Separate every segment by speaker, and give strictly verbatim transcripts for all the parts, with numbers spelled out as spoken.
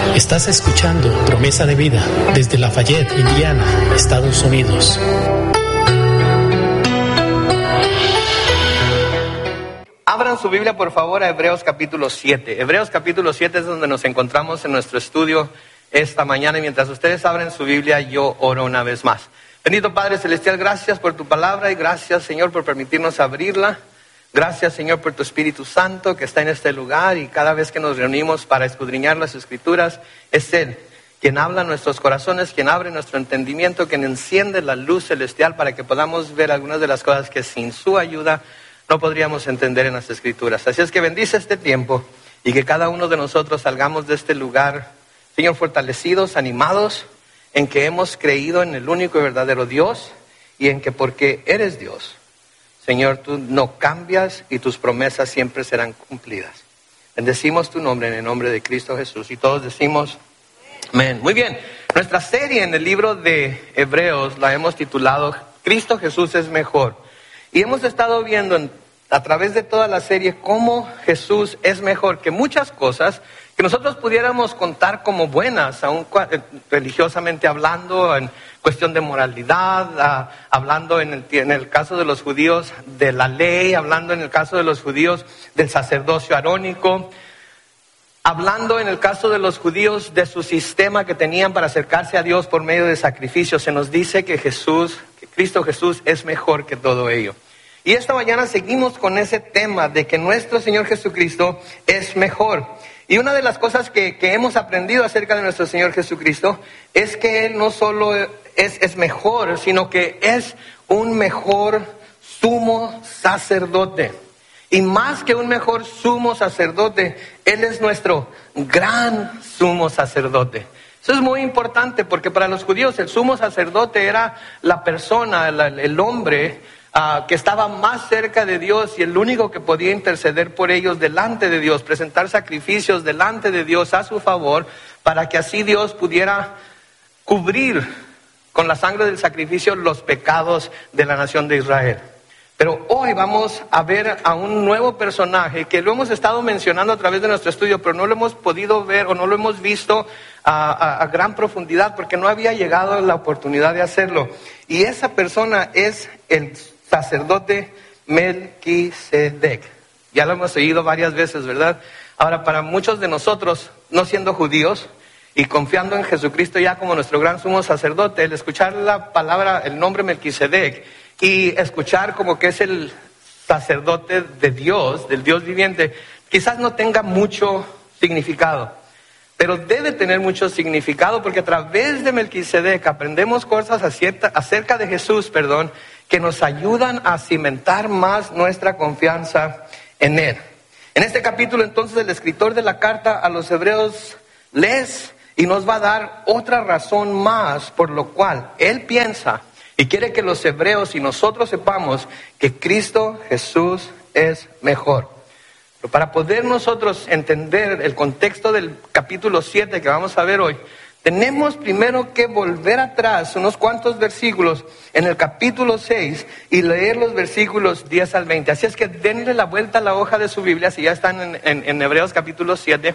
Speaker 1: Estás escuchando Promesa de Vida desde Lafayette, Indiana, Estados Unidos.
Speaker 2: Abran su Biblia, por favor, a Hebreos capítulo siete. Hebreos capítulo siete es donde nos encontramos en nuestro estudio esta mañana. Y mientras ustedes abren su Biblia, yo oro una vez más. Bendito Padre Celestial, gracias por tu palabra y gracias, Señor, por permitirnos abrirla. Gracias, Señor, por tu Espíritu Santo que está en este lugar, y cada vez que nos reunimos para escudriñar las Escrituras, es Él quien habla en nuestros corazones, quien abre nuestro entendimiento, quien enciende la luz celestial para que podamos ver algunas de las cosas que sin su ayuda no podríamos entender en las Escrituras. Así es que bendice este tiempo y que cada uno de nosotros salgamos de este lugar, Señor, fortalecidos, animados, en que hemos creído en el único y verdadero Dios, y en que porque eres Dios, Señor, tú no cambias y tus promesas siempre serán cumplidas. Bendecimos tu nombre en el nombre de Cristo Jesús. Y todos decimos amén. Muy bien, nuestra serie en el libro de Hebreos la hemos titulado Cristo Jesús es mejor. Y hemos estado viendo en, a través de toda la serie cómo Jesús es mejor que muchas cosas que nosotros pudiéramos contar como buenas, aún religiosamente hablando, en cuestión de moralidad, uh, hablando en el, en el caso de los judíos de la ley, hablando en el caso de los judíos del sacerdocio arónico, hablando en el caso de los judíos de su sistema que tenían para acercarse a Dios por medio de sacrificios. Se nos dice que Jesús, que Cristo Jesús es mejor que todo ello. Y esta mañana seguimos con ese tema de que nuestro Señor Jesucristo es mejor. Y una de las cosas que, que hemos aprendido acerca de nuestro Señor Jesucristo es que Él no solo es, es mejor, sino que es un mejor sumo sacerdote. Y más que un mejor sumo sacerdote, Él es nuestro gran sumo sacerdote. Eso es muy importante porque para los judíos el sumo sacerdote era la persona, el, el hombre Uh, que estaba más cerca de Dios y el único que podía interceder por ellos delante de Dios, presentar sacrificios delante de Dios a su favor, para que así Dios pudiera cubrir con la sangre del sacrificio los pecados de la nación de Israel. Pero hoy vamos a ver a un nuevo personaje que lo hemos estado mencionando a través de nuestro estudio, pero no lo hemos podido ver o no lo hemos visto a, a, a gran profundidad porque no había llegado la oportunidad de hacerlo. Y esa persona es el sacerdote Melquisedec. Ya lo hemos oído varias veces, ¿verdad? Ahora, para muchos de nosotros, no siendo judíos y confiando en Jesucristo ya como nuestro gran sumo sacerdote, el escuchar la palabra, el nombre Melquisedec, y escuchar como que es el sacerdote de Dios, del Dios viviente, quizás no tenga mucho significado. Pero debe tener mucho significado porque a través de Melquisedec aprendemos cosas acerca, acerca de Jesús, perdón, que nos ayudan a cimentar más nuestra confianza en Él. En este capítulo entonces el escritor de la carta a los hebreos les y nos va a dar otra razón más por lo cual Él piensa y quiere que los hebreos y nosotros sepamos que Cristo Jesús es mejor. Pero para poder nosotros entender el contexto del capítulo siete que vamos a ver hoy, tenemos primero que volver atrás unos cuantos versículos en el capítulo seis y leer los versículos diez al veinte. Así es que denle la vuelta a la hoja de su Biblia si ya están en, en, en Hebreos capítulo siete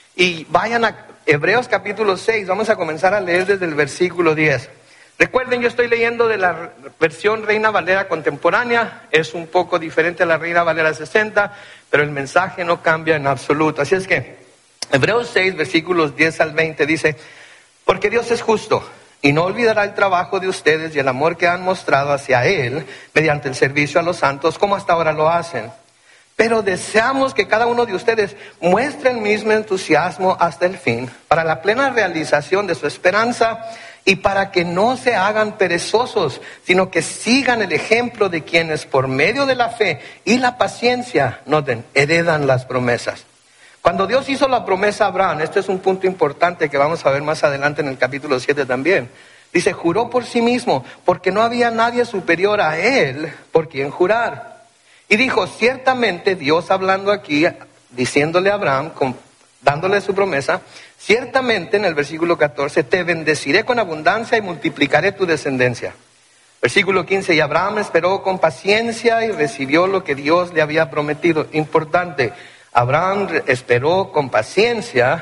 Speaker 2: y vayan a Hebreos capítulo seis. Vamos a comenzar a leer desde el versículo diez. Recuerden, yo estoy leyendo de la versión Reina Valera contemporánea, es un poco diferente a la Reina Valera sesenta, pero el mensaje no cambia en absoluto. Así es que Hebreos seis, versículos diez al veinte dice: porque Dios es justo y no olvidará el trabajo de ustedes y el amor que han mostrado hacia Él mediante el servicio a los santos, como hasta ahora lo hacen. Pero deseamos que cada uno de ustedes muestre el mismo entusiasmo hasta el fin, para la plena realización de su esperanza y para que no se hagan perezosos, sino que sigan el ejemplo de quienes por medio de la fe y la paciencia, noten, heredan las promesas. Cuando Dios hizo la promesa a Abraham, este es un punto importante que vamos a ver más adelante en el capítulo siete también. Dice, juró por sí mismo, porque no había nadie superior a él por quien jurar. Y dijo, ciertamente Dios hablando aquí, diciéndole a Abraham, con, dándole su promesa, ciertamente en el versículo catorce, te bendeciré con abundancia y multiplicaré tu descendencia. Versículo quince, y Abraham esperó con paciencia y recibió lo que Dios le había prometido. Importante, Abraham esperó con paciencia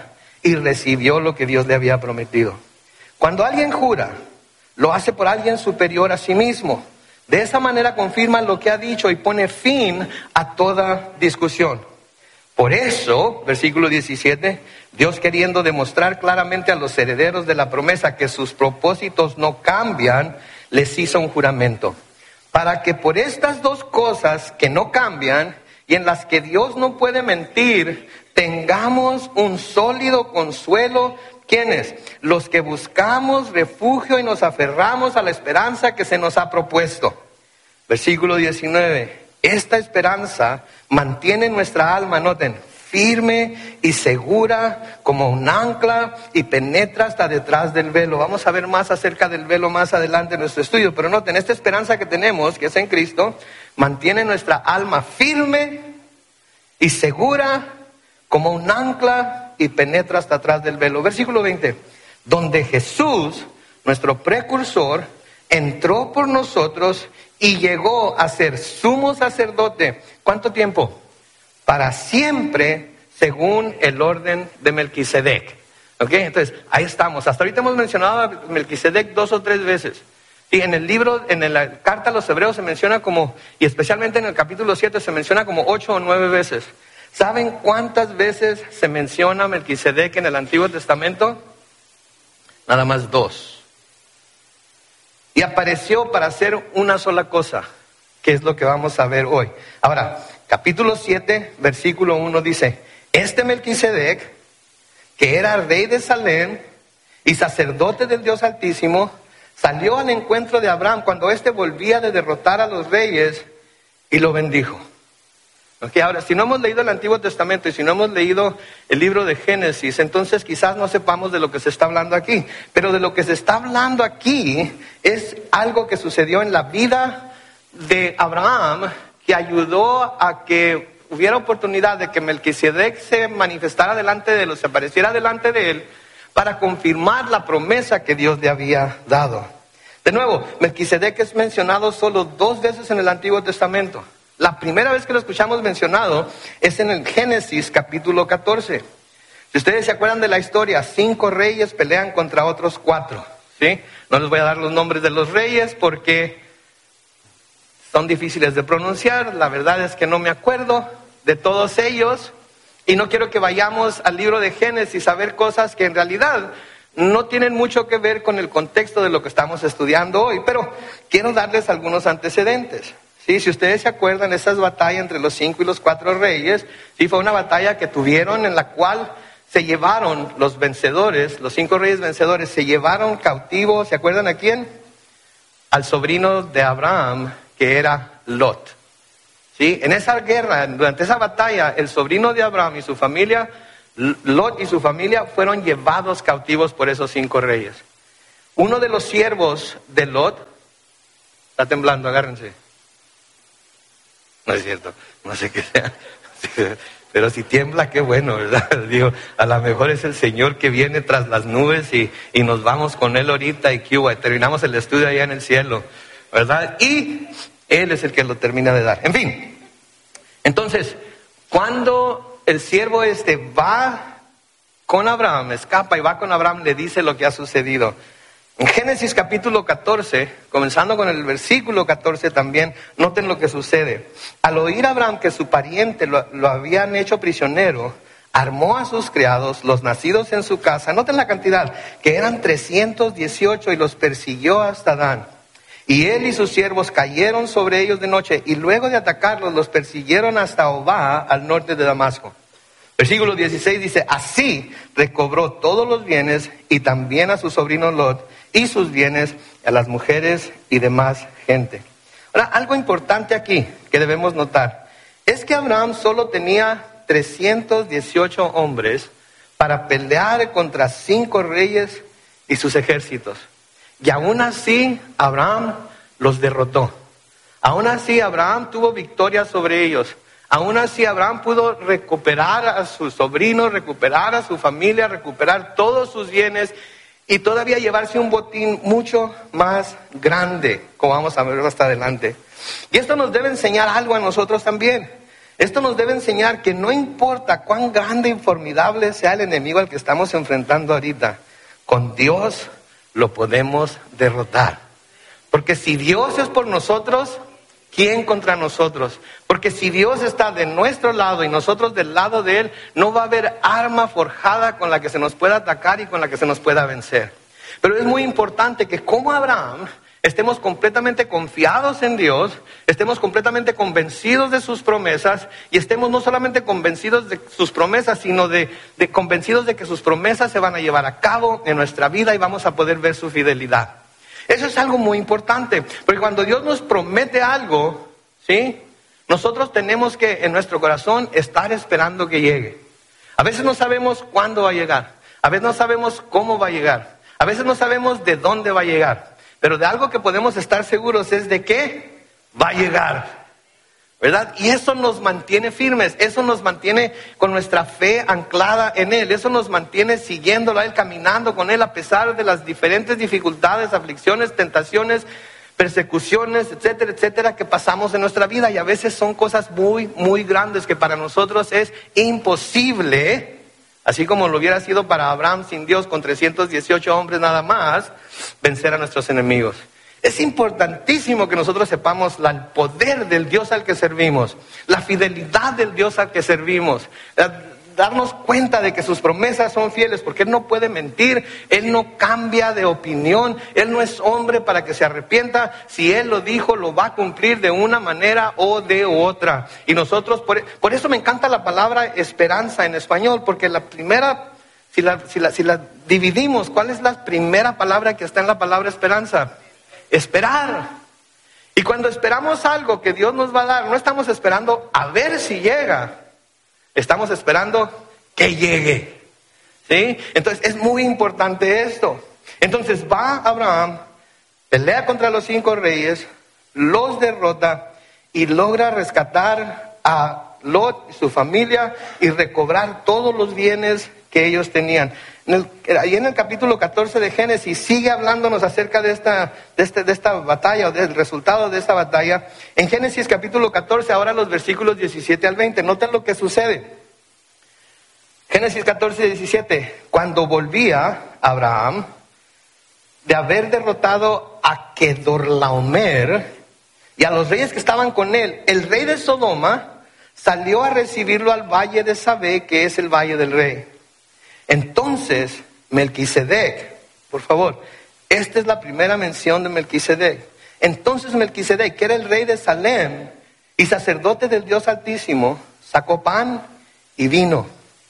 Speaker 2: y recibió lo que Dios le había prometido. Cuando alguien jura, lo hace por alguien superior a sí mismo. De esa manera confirma lo que ha dicho y pone fin a toda discusión. Por eso, versículo diecisiete, Dios, queriendo demostrar claramente a los herederos de la promesa que sus propósitos no cambian, les hizo un juramento, para que por estas dos cosas que no cambian y en las que Dios no puede mentir, tengamos un sólido consuelo. ¿Quiénes? Los que buscamos refugio y nos aferramos a la esperanza que se nos ha propuesto. Versículo diecinueve. Esta esperanza mantiene nuestra alma, noten, firme y segura como un ancla y penetra hasta detrás del velo. Vamos a ver más acerca del velo más adelante en nuestro estudio, pero noten, esta esperanza que tenemos, que es en Cristo, mantiene nuestra alma firme y segura como un ancla y penetra hasta atrás del velo. Versículo veinte, donde Jesús, nuestro precursor, entró por nosotros y llegó a ser sumo sacerdote. ¿Cuánto tiempo? Para siempre, según el orden de Melquisedec. ¿Ok? Entonces, ahí estamos. Hasta ahorita hemos mencionado a Melquisedec dos o tres veces. Y en el libro, en la carta a los Hebreos se menciona como, y especialmente en el capítulo siete se menciona como ocho o nueve veces. ¿Saben cuántas veces se menciona Melquisedec en el Antiguo Testamento? Nada más dos. Y apareció para hacer una sola cosa, que es lo que vamos a ver hoy. Ahora, capítulo siete, versículo uno dice, este Melquisedec, que era rey de Salem y sacerdote del Dios Altísimo, salió al encuentro de Abraham cuando éste volvía de derrotar a los reyes y lo bendijo. Okay, ahora, si no hemos leído el Antiguo Testamento y si no hemos leído el libro de Génesis, entonces quizás no sepamos de lo que se está hablando aquí. Pero de lo que se está hablando aquí es algo que sucedió en la vida de Abraham, que ayudó a que hubiera oportunidad de que Melquisedec se manifestara delante de él, o se apareciera delante de él, para confirmar la promesa que Dios le había dado. De nuevo, Melquisedec es mencionado solo dos veces en el Antiguo Testamento. La primera vez que lo escuchamos mencionado es en el Génesis capítulo catorce. Si ustedes se acuerdan de la historia, cinco reyes pelean contra otros cuatro, ¿sí? No les voy a dar los nombres de los reyes porque son difíciles de pronunciar. La verdad es que no me acuerdo de todos ellos y no quiero que vayamos al libro de Génesis a ver cosas que en realidad no tienen mucho que ver con el contexto de lo que estamos estudiando hoy, pero quiero darles algunos antecedentes. Sí, si ustedes se acuerdan, esa batalla entre los cinco y los cuatro reyes, sí, fue una batalla que tuvieron en la cual se llevaron los vencedores, los cinco reyes vencedores, se llevaron cautivos, ¿se acuerdan a quién? Al sobrino de Abraham, que era Lot. Sí, en esa guerra, durante esa batalla, el sobrino de Abraham y su familia, Lot y su familia, fueron llevados cautivos por esos cinco reyes. Uno de los siervos de Lot, está temblando, agárrense. No es cierto, no sé qué sea, pero si tiembla, qué bueno, ¿verdad? Digo, a lo mejor es el Señor que viene tras las nubes y, y nos vamos con Él ahorita y Cuba, y terminamos el estudio allá en el cielo, ¿verdad? Y Él es el que lo termina de dar. En fin, entonces, cuando el siervo este va con Abraham, escapa y va con Abraham, le dice lo que ha sucedido. En Génesis capítulo catorce, comenzando con el versículo catorce también, noten lo que sucede. Al oír Abraham que su pariente lo, lo habían hecho prisionero, armó a sus criados, los nacidos en su casa, noten la cantidad, que eran trescientos dieciocho, y los persiguió hasta Dan. Y él y sus siervos cayeron sobre ellos de noche, y luego de atacarlos, los persiguieron hasta Obá, al norte de Damasco. Versículo dieciséis dice, así recobró todos los bienes y también a su sobrino Lot y sus bienes, a las mujeres y demás gente. Ahora, algo importante aquí que debemos notar es que Abraham solo tenía trescientos dieciocho hombres para pelear contra cinco reyes y sus ejércitos. Y aún así Abraham los derrotó. Aún así Abraham tuvo victoria sobre ellos. Aún así Abraham pudo recuperar a su sobrino, recuperar a su familia, recuperar todos sus bienes y todavía llevarse un botín mucho más grande, como vamos a ver hasta adelante. Y esto nos debe enseñar algo a nosotros también. Esto nos debe enseñar que no importa cuán grande y formidable sea el enemigo al que estamos enfrentando ahorita, con Dios lo podemos derrotar. Porque si Dios es por nosotros, ¿quién contra nosotros? Porque si Dios está de nuestro lado y nosotros del lado de Él, no va a haber arma forjada con la que se nos pueda atacar y con la que se nos pueda vencer. Pero es muy importante que como Abraham estemos completamente confiados en Dios, estemos completamente convencidos de sus promesas y estemos no solamente convencidos de sus promesas, sino de, de convencidos de que sus promesas se van a llevar a cabo en nuestra vida y vamos a poder ver su fidelidad. Eso es algo muy importante, porque cuando Dios nos promete algo, ¿sí?, nosotros tenemos que en nuestro corazón estar esperando que llegue. A veces no sabemos cuándo va a llegar, a veces no sabemos cómo va a llegar, a veces no sabemos de dónde va a llegar. Pero de algo que podemos estar seguros es de que va a llegar, ¿verdad? Y eso nos mantiene firmes, eso nos mantiene con nuestra fe anclada en Él, eso nos mantiene siguiéndolo a Él, caminando con Él a pesar de las diferentes dificultades, aflicciones, tentaciones, persecuciones, etcétera, etcétera, que pasamos en nuestra vida. Y a veces son cosas muy, muy grandes que para nosotros es imposible, así como lo hubiera sido para Abraham sin Dios, con trescientos dieciocho hombres nada más, vencer a nuestros enemigos. Es importantísimo que nosotros sepamos la- el poder del Dios al que servimos, la fidelidad del Dios al que servimos, la- darnos cuenta de que sus promesas son fieles, porque Él no puede mentir, Él no cambia de opinión, Él no es hombre para que se arrepienta. Si Él lo dijo, lo va a cumplir de una manera o de otra. Y nosotros, por, por eso me encanta la palabra esperanza en español, porque la primera, si la, si la, si la dividimos, ¿cuál es la primera palabra que está en la palabra esperanza? Esperar. Y cuando esperamos algo que Dios nos va a dar, no estamos esperando a ver si llega, estamos esperando que llegue, ¿sí? Entonces es muy importante esto. Entonces va Abraham, pelea contra los cinco reyes, los derrota y logra rescatar a Lot y su familia y recobrar todos los bienes que ellos tenían. En el, ahí en el capítulo catorce de Génesis sigue hablándonos acerca de esta, de, este, de esta batalla o del resultado de esta batalla. En Génesis capítulo catorce, ahora los versículos diecisiete al veinte, noten lo que sucede. Génesis catorce, diecisiete, cuando volvía Abraham de haber derrotado a Kedorlaomer y a los reyes que estaban con él, el rey de Sodoma salió a recibirlo al valle de Sabé, que es el valle del rey. Entonces Melquisedec, por favor, esta es la primera mención de Melquisedec. Entonces Melquisedec, que era el rey de Salem y sacerdote del Dios Altísimo, sacó pan y vino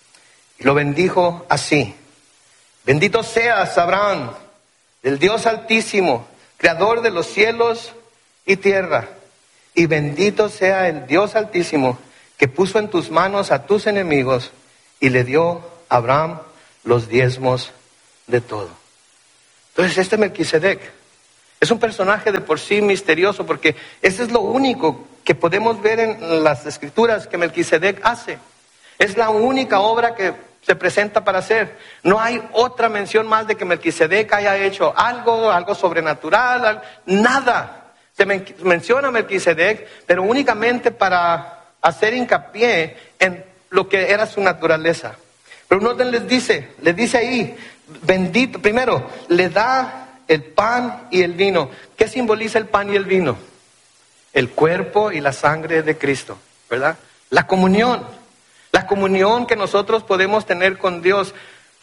Speaker 2: y lo bendijo así: bendito seas, Abraham, del Dios Altísimo, creador de los cielos y tierra, y bendito sea el Dios Altísimo que puso en tus manos a tus enemigos y le dio a Abraham los diezmos de todo. Entonces este Melquisedec es un personaje de por sí misterioso, porque eso es lo único que podemos ver en las escrituras que Melquisedec hace. Es la única obra que se presenta para hacer. No hay otra mención más de que Melquisedec haya hecho algo, algo sobrenatural, al- nada. Se men- menciona a Melquisedec, pero únicamente para hacer hincapié en lo que era su naturaleza. Pero noten, les dice, les dice ahí, bendito, primero, le da el pan y el vino. ¿Qué simboliza el pan y el vino? El cuerpo y la sangre de Cristo, ¿verdad? La comunión, la comunión que nosotros podemos tener con Dios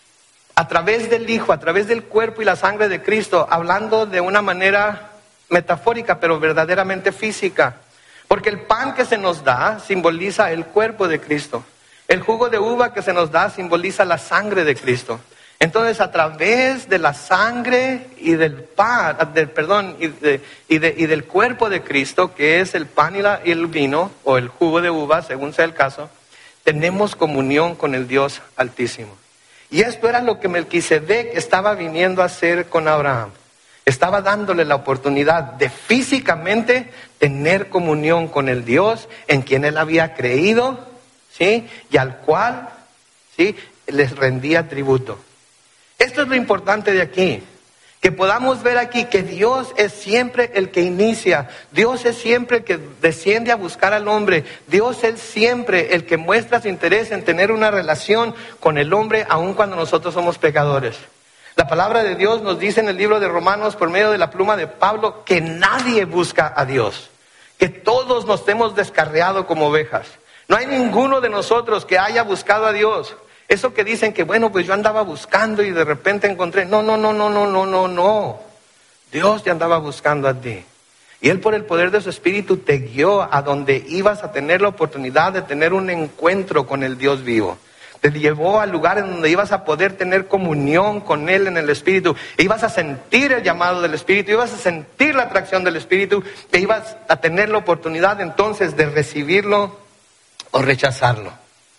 Speaker 2: a través del Hijo, a través del cuerpo y la sangre de Cristo, hablando de una manera metafórica, pero verdaderamente física. Porque el pan que se nos da simboliza el cuerpo de Cristo. El jugo de uva que se nos da simboliza la sangre de Cristo. Entonces, a través de la sangre y del pan, del, perdón, y, de, y, de, y del cuerpo de Cristo, que es el pan y, la, y el vino, o el jugo de uva, según sea el caso, tenemos comunión con el Dios Altísimo. Y esto era lo que Melquisedec estaba viniendo a hacer con Abraham. Estaba dándole la oportunidad de físicamente tener comunión con el Dios en quien él había creído, ¿sí? Y al cual, ¿sí?, les rendía tributo. Esto es lo importante de aquí, Que podamos ver aquí que Dios es siempre el que inicia, Dios es siempre el que desciende a buscar al hombre, Dios es siempre el que muestra su interés en tener una relación con el hombre, aun cuando nosotros somos pecadores. La palabra de Dios nos dice en el libro de Romanos, por medio de la pluma de Pablo, que nadie busca a Dios, que todos nos hemos descarriado como ovejas. No hay ninguno de nosotros que haya buscado a Dios. Eso que dicen que, bueno, pues yo andaba buscando y de repente encontré. No, no, no, no, no, no, no, no. Dios te andaba buscando a ti. Y Él, por el poder de su Espíritu, te guió a donde ibas a tener la oportunidad de tener un encuentro con el Dios vivo. Te llevó al lugar en donde ibas a poder tener comunión con Él en el Espíritu. E ibas a sentir el llamado del Espíritu, ibas a sentir la atracción del Espíritu, e ibas a tener la oportunidad entonces de recibirlo o rechazarlo.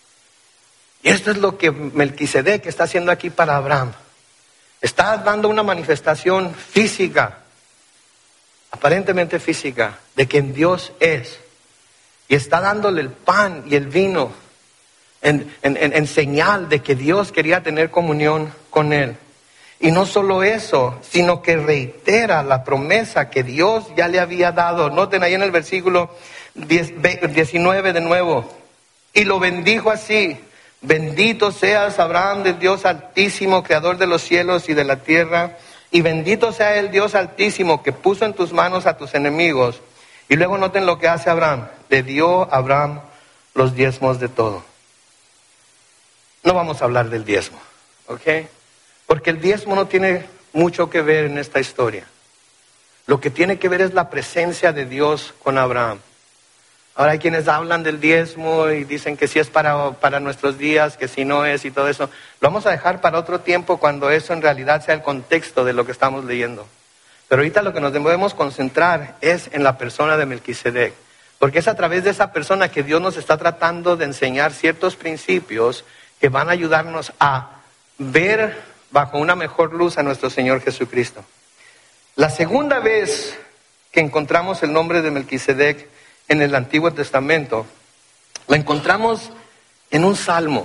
Speaker 2: Y esto es lo que Melquisedec está haciendo aquí para Abraham. Está dando una manifestación física, aparentemente física, de quien Dios es. Y está dándole el pan y el vino en, en, en, en señal de que Dios quería tener comunión con él. Y no solo eso, sino que reitera la promesa que Dios ya le había dado. Noten ahí en el versículo diecinueve de nuevo. Y lo bendijo así: bendito seas, Abraham, del Dios Altísimo, creador de los cielos y de la tierra, y bendito sea el Dios Altísimo que puso en tus manos a tus enemigos. Y luego noten lo que hace Abraham: le dio a Abraham los diezmos de todo. No vamos a hablar del diezmo, ¿ok? Porque el diezmo no tiene mucho que ver en esta historia. Lo que tiene que ver es la presencia de Dios con Abraham. Ahora hay quienes hablan del diezmo y dicen que sí es para, para nuestros días, que si no es y todo eso. Lo vamos a dejar para otro tiempo cuando eso en realidad sea el contexto de lo que estamos leyendo. Pero ahorita lo que nos debemos concentrar es en la persona de Melquisedec. Porque es a través de esa persona que Dios nos está tratando de enseñar ciertos principios que van a ayudarnos a ver bajo una mejor luz a nuestro Señor Jesucristo. La segunda vez que encontramos el nombre de Melquisedec en el Antiguo Testamento, lo encontramos en un salmo.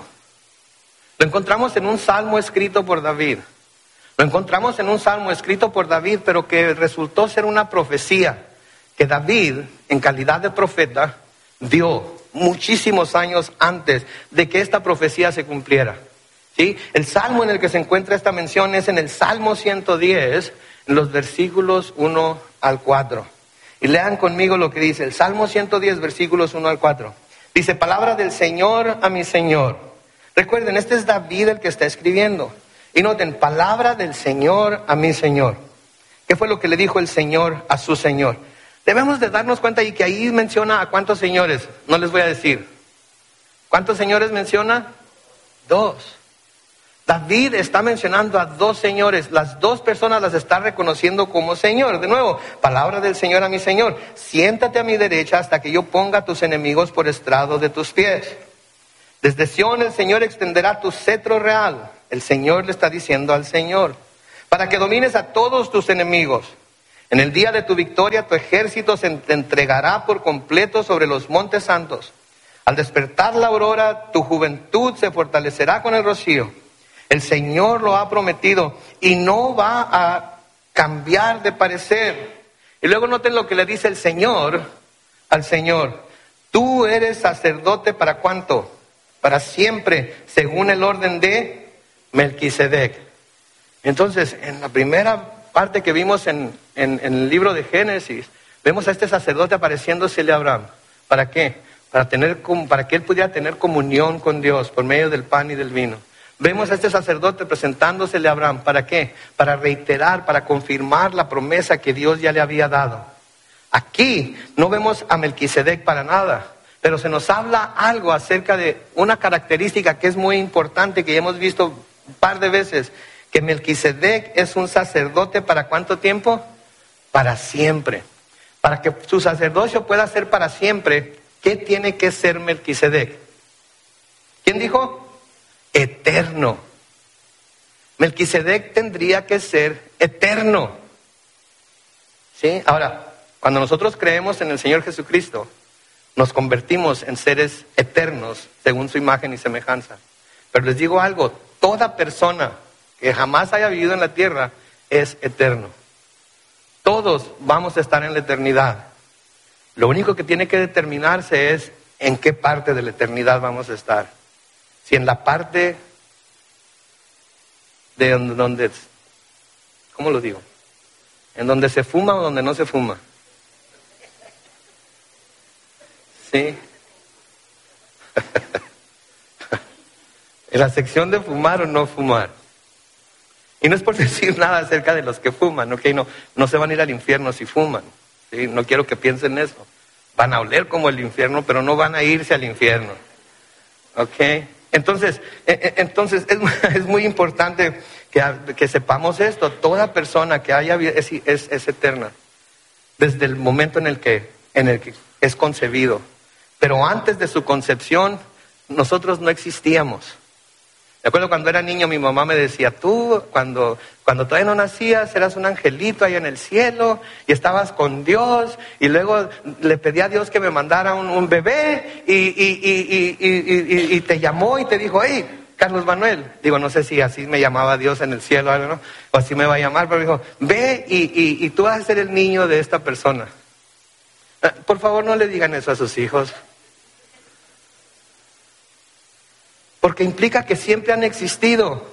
Speaker 2: Lo encontramos en un salmo escrito por David. Lo encontramos en un salmo escrito por David, pero que resultó ser una profecía que David, en calidad de profeta, dio muchísimos años antes de que esta profecía se cumpliera. ¿Sí? El salmo en el que se encuentra esta mención es en el Salmo ciento diez, en los versículos uno al cuatro. Y lean conmigo lo que dice el Salmo ciento diez, versículos uno al cuatro. Dice: palabra del Señor a mi Señor. Recuerden, este es David el que está escribiendo. Y noten, palabra del Señor a mi Señor. ¿Qué fue lo que le dijo el Señor a su Señor? Debemos de darnos cuenta y que ahí menciona a cuántos señores. No les voy a decir. ¿Cuántos señores menciona? Dos. David está mencionando a dos señores. Las dos personas las está reconociendo como Señor. De nuevo, palabra del Señor a mi Señor: siéntate a mi derecha hasta que yo ponga a tus enemigos por estrado de tus pies. Desde Sión el Señor extenderá tu cetro real. El Señor le está diciendo al Señor: para que domines a todos tus enemigos. En el día de tu victoria tu ejército se te entregará por completo sobre los montes santos. Al despertar la aurora tu juventud se fortalecerá con el rocío. El Señor lo ha prometido y no va a cambiar de parecer. Y luego noten lo que le dice el Señor al Señor: tú eres sacerdote ¿para cuánto? Para siempre, según el orden de Melquisedec. Entonces, en la primera parte que vimos en, en, en el libro de Génesis, vemos a este sacerdote apareciéndosele a Abraham. ¿Para qué? Para, tener, para que él pudiera tener comunión con Dios por medio del pan y del vino. Vemos a este sacerdote presentándosele a Abraham. ¿Para qué? Para reiterar, para confirmar la promesa que Dios ya le había dado. Aquí no vemos a Melquisedec para nada, pero se nos habla algo acerca de una característica que es muy importante, que ya hemos visto un par de veces, que Melquisedec es un sacerdote ¿para cuánto tiempo? Para siempre. Para que su sacerdocio pueda ser para siempre, ¿qué tiene que ser Melquisedec? ¿Quién dijo? Eterno. Melquisedec tendría que ser eterno. ¿Sí? Ahora, cuando nosotros creemos en el Señor Jesucristo, nos convertimos en seres eternos según su imagen y semejanza. Pero les digo algo: toda persona que jamás haya vivido en la tierra es eterno. Todos vamos a estar en la eternidad. Lo único que tiene que determinarse es en qué parte de la eternidad vamos a estar. Si en la parte de donde, ¿cómo lo digo? ¿En donde se fuma o donde no se fuma? Sí. En la sección de fumar o no fumar. Y no es por decir nada acerca de los que fuman, ¿ok? No, no se van a ir al infierno si fuman, ¿sí? No quiero que piensen eso. Van a oler como el infierno, pero no van a irse al infierno, ¿ok? Entonces, entonces es, es muy importante que, que sepamos esto. Toda persona que haya es, es, es eterna desde el momento en el que, en el que es concebido. Pero antes de su concepción, nosotros no existíamos. Me acuerdo cuando era niño, mi mamá me decía, tú cuando, cuando todavía no nacías eras un angelito ahí en el cielo y estabas con Dios, y luego le pedí a Dios que me mandara un, un bebé y, y, y, y, y, y, y te llamó y te dijo, hey, Carlos Manuel. Digo, no sé si así me llamaba Dios en el cielo, ¿no? O así me va a llamar, pero dijo, ve y, y, y tú vas a ser el niño de esta persona. Por favor, no le digan eso a sus hijos. Porque implica que siempre han existido.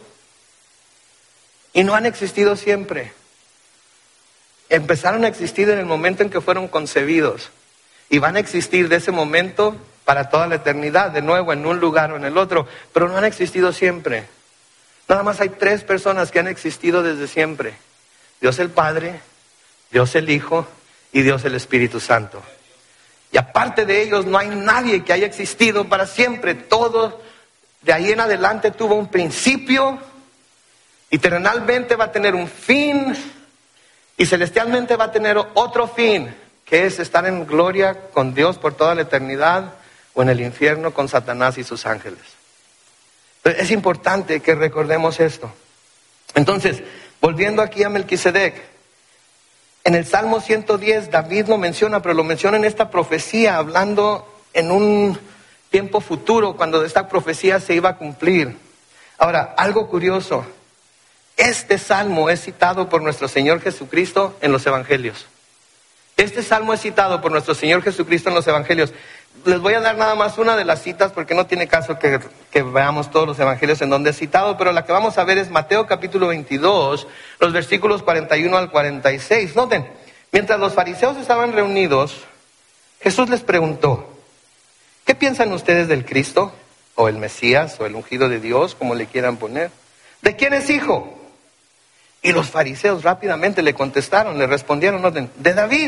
Speaker 2: Y no han existido siempre. Empezaron a existir en el momento en que fueron concebidos. Y van a existir de ese momento para toda la eternidad, de nuevo en un lugar o en el otro. Pero no han existido siempre. Nada más hay tres personas que han existido desde siempre. Dios el Padre, Dios el Hijo y Dios el Espíritu Santo. Y aparte de ellos no hay nadie que haya existido para siempre. Todos de ahí en adelante tuvo un principio, y terrenalmente va a tener un fin, y celestialmente va a tener otro fin, que es estar en gloria con Dios por toda la eternidad, o en el infierno con Satanás y sus ángeles. Entonces, es importante que recordemos esto. Entonces, volviendo aquí a Melquisedec, en el Salmo ciento diez David lo menciona, pero lo menciona en esta profecía, hablando en un tiempo futuro, cuando esta profecía se iba a cumplir. Ahora, algo curioso, este salmo es citado por nuestro Señor Jesucristo en los evangelios. Este salmo es citado por nuestro Señor Jesucristo en los evangelios. Les voy a dar nada más una de las citas, porque no tiene caso que, que veamos todos los evangelios en donde es citado, pero la que vamos a ver es Mateo capítulo veintidós, los versículos cuarenta y uno al cuarenta y seis. Noten, mientras los fariseos estaban reunidos, Jesús les preguntó, ¿qué piensan ustedes del Cristo? O el Mesías, o el ungido de Dios, como le quieran poner. ¿De quién es hijo? Y los fariseos rápidamente le contestaron, le respondieron, noten, de David.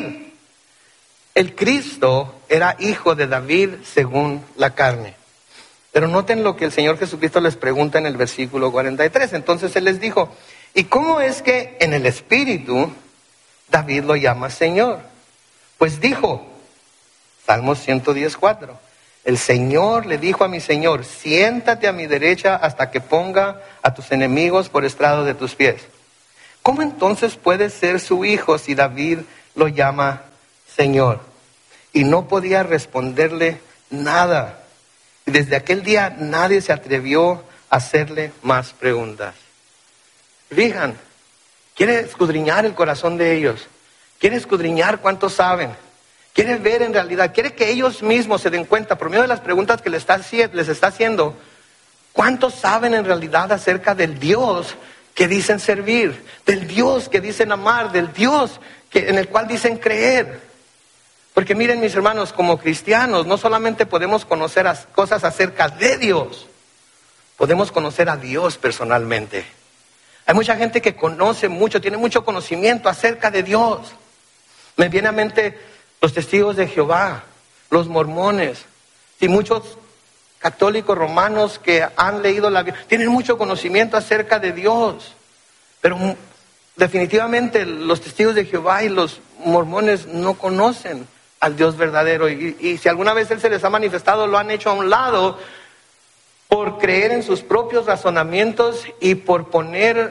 Speaker 2: El Cristo era hijo de David según la carne. Pero noten lo que el Señor Jesucristo les pregunta en el versículo cuarenta y tres. Entonces Él les dijo, ¿y cómo es que en el Espíritu David lo llama Señor? Pues dijo, Salmos ciento diez, cuatro. El Señor le dijo a mi Señor, siéntate a mi derecha hasta que ponga a tus enemigos por estrado de tus pies. ¿Cómo entonces puede ser su hijo si David lo llama Señor? Y no podía responderle nada. Y desde aquel día nadie se atrevió a hacerle más preguntas. Fijan, quiere escudriñar el corazón de ellos. Quiere escudriñar cuánto saben. Quiere ver en realidad, quiere que ellos mismos se den cuenta, por medio de las preguntas que les está, les está haciendo, cuánto saben en realidad acerca del Dios que dicen servir, del Dios que dicen amar, del Dios que, en el cual dicen creer. Porque miren, mis hermanos, como cristianos no solamente podemos conocer as, cosas acerca de Dios, podemos conocer a Dios personalmente. Hay mucha gente que conoce mucho, tiene mucho conocimiento acerca de Dios. Me viene a mente los testigos de Jehová, los mormones y muchos católicos romanos que han leído la Biblia, tienen mucho conocimiento acerca de Dios. Pero definitivamente los testigos de Jehová y los mormones no conocen al Dios verdadero. Y, y si alguna vez Él se les ha manifestado, lo han hecho a un lado por creer en sus propios razonamientos y por poner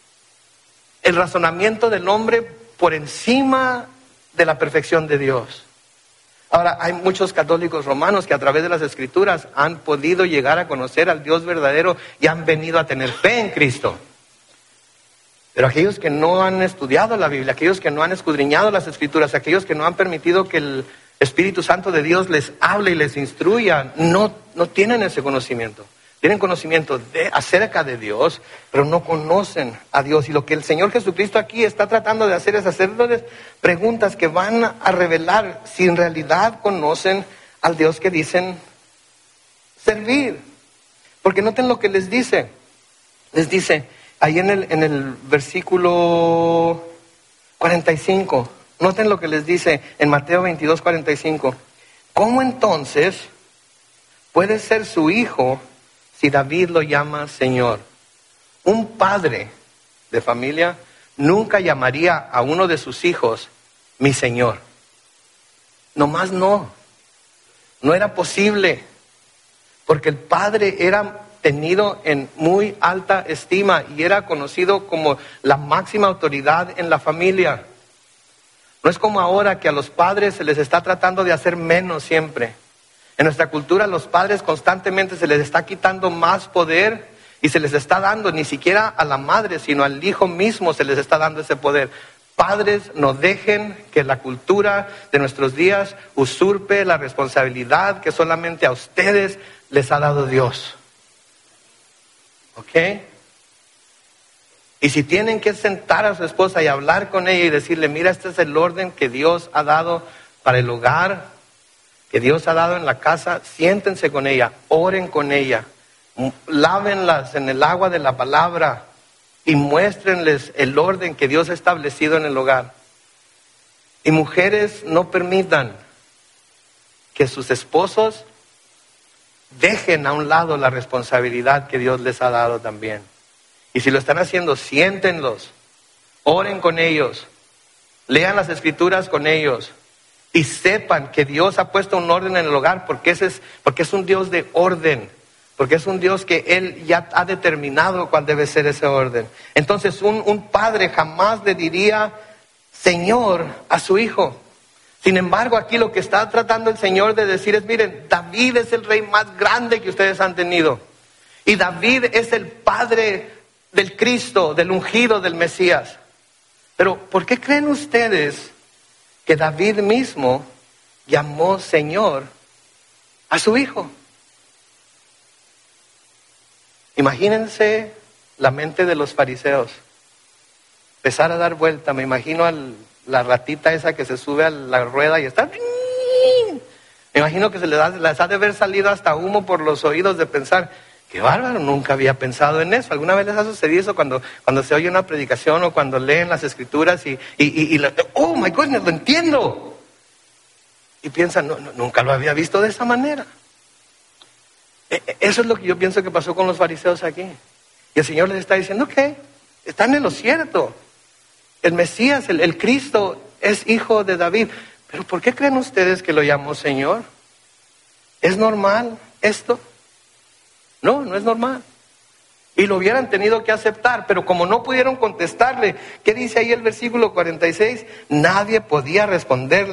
Speaker 2: el razonamiento del hombre por encima de la perfección de Dios. Ahora, hay muchos católicos romanos que a través de las Escrituras han podido llegar a conocer al Dios verdadero y han venido a tener fe en Cristo. Pero aquellos que no han estudiado la Biblia, aquellos que no han escudriñado las Escrituras, aquellos que no han permitido que el Espíritu Santo de Dios les hable y les instruya, no, no tienen ese conocimiento. Tienen conocimiento de, acerca de Dios, pero no conocen a Dios. Y lo que el Señor Jesucristo aquí está tratando de hacer es hacerles preguntas que van a revelar si en realidad conocen al Dios que dicen servir. Porque noten lo que les dice. Les dice, ahí en el, en el versículo cuarenta y cinco, noten lo que les dice en Mateo veintidós, cuarenta y cinco. ¿Cómo entonces puede ser su hijo si David lo llama Señor? Un padre de familia nunca llamaría a uno de sus hijos mi Señor. Nomás no. No era posible. Porque el padre era tenido en muy alta estima y era conocido como la máxima autoridad en la familia. No es como ahora que a los padres se les está tratando de hacer menos siempre. En nuestra cultura a los padres constantemente se les está quitando más poder y se les está dando, ni siquiera a la madre, sino al hijo mismo se les está dando ese poder. Padres, no dejen que la cultura de nuestros días usurpe la responsabilidad que solamente a ustedes les ha dado Dios. ¿Ok? Y si tienen que sentar a su esposa y hablar con ella y decirle, mira, este es el orden que Dios ha dado para el hogar, que Dios ha dado en la casa, siéntense con ella, oren con ella, lávenlas en el agua de la palabra y muéstrenles el orden que Dios ha establecido en el hogar. Y mujeres, no permitan que sus esposos dejen a un lado la responsabilidad que Dios les ha dado también. Y si lo están haciendo, siéntenlos, oren con ellos, lean las Escrituras con ellos y sepan que Dios ha puesto un orden en el hogar porque, ese es, porque es un Dios de orden, porque es un Dios que Él ya ha determinado cuál debe ser ese orden. Entonces un, un padre jamás le diría Señor a su hijo. Sin embargo, aquí lo que está tratando el Señor de decir es, miren, David es el rey más grande que ustedes han tenido. Y David es el padre del Cristo, del ungido, del Mesías. Pero, ¿por qué creen ustedes que David mismo llamó Señor a su hijo? Imagínense la mente de los fariseos. Empezar a dar vuelta, me imagino al... la ratita esa que se sube a la rueda y está... Me imagino que se les, da, les ha de haber salido hasta humo por los oídos de pensar, qué bárbaro, nunca había pensado en eso. ¿Alguna vez les ha sucedido eso cuando, cuando se oye una predicación o cuando leen las Escrituras y, y, y, y la, oh my goodness, lo entiendo? Y piensan, no, no, nunca lo había visto de esa manera. Eso es lo que yo pienso que pasó con los fariseos aquí. Y el Señor les está diciendo, ok, están en lo cierto. El Mesías, el, el Cristo, es hijo de David. Pero ¿por qué creen ustedes que lo llamó Señor? ¿Es normal esto? No, no es normal. Y lo hubieran tenido que aceptar, pero como no pudieron contestarle, ¿qué dice ahí el versículo cuarenta y seis? Nadie podía responderle.